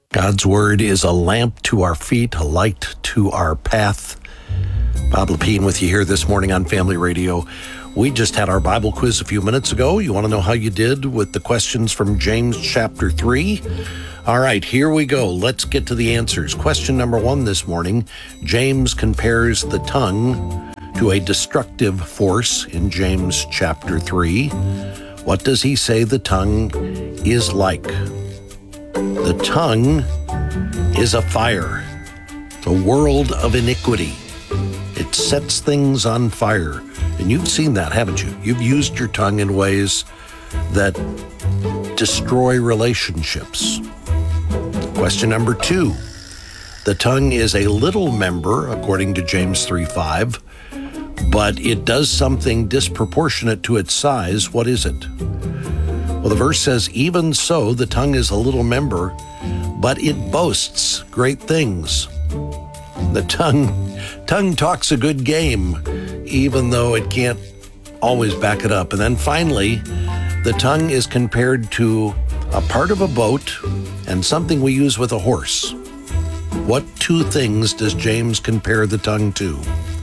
God's Word is a lamp to our feet, a light to our path. Bob Lepine with you here this morning on Family Radio. We just had our Bible quiz a few minutes ago. You want to know how you did with the questions from James chapter 3? All right, here we go. Let's get to the answers. Question number 1 this morning. James compares the tongue to a destructive force in James chapter 3. What does he say the tongue is like? The tongue is a fire, a world of iniquity. It sets things on fire. And you've seen that, haven't you? You've used your tongue in ways that destroy relationships. Question number 2. The tongue is a little member, according to James 3:5, but it does something disproportionate to its size. What is it? Well, the verse says, even so, the tongue is a little member, but it boasts great things. The tongue talks a good game, even though it can't always back it up. And then finally, the tongue is compared to a part of a boat and something we use with a horse. What 2 things does James compare the tongue to?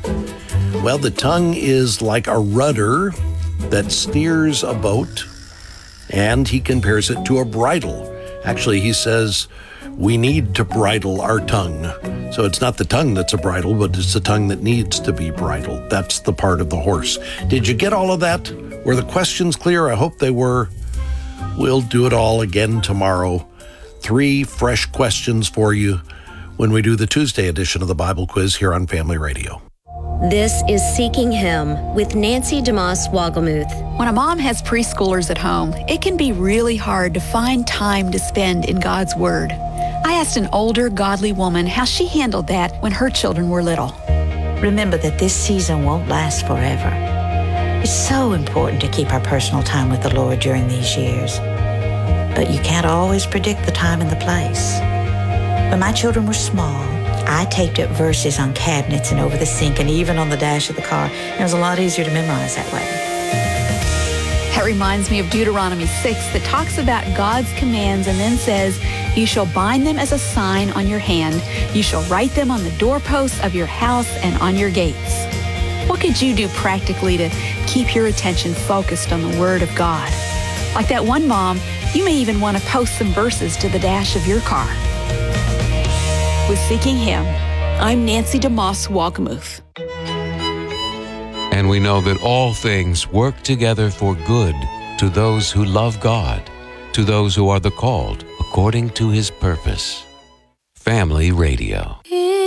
Well, the tongue is like a rudder that steers a boat, and he compares it to a bridle. Actually, he says we need to bridle our tongue. So it's not the tongue that's a bridle, but it's the tongue that needs to be bridled. That's the part of the horse. Did you get all of that? Were the questions clear? I hope they were. We'll do it all again tomorrow. 3 fresh questions for you when we do the Tuesday edition of the Bible Quiz here on Family Radio. This is Seeking Him with Nancy DeMoss Wogelmuth. When a mom has preschoolers at home, it can be really hard to find time to spend in God's Word. I asked an older, godly woman how she handled that when her children were little. Remember that this season won't last forever. It's so important to keep our personal time with the Lord during these years. But you can't always predict the time and the place. When my children were small, I taped up verses on cabinets and over the sink and even on the dash of the car. It was a lot easier to memorize that way. That reminds me of Deuteronomy 6 that talks about God's commands and then says, you shall bind them as a sign on your hand. You shall write them on the doorposts of your house and on your gates. What could you do practically to keep your attention focused on the Word of God? Like that one mom, you may even want to post some verses to the dash of your car. With Seeking Him, I'm Nancy DeMoss Wogelmuth. And we know that all things work together for good to those who love God, to those who are the called according to His purpose. Family Radio.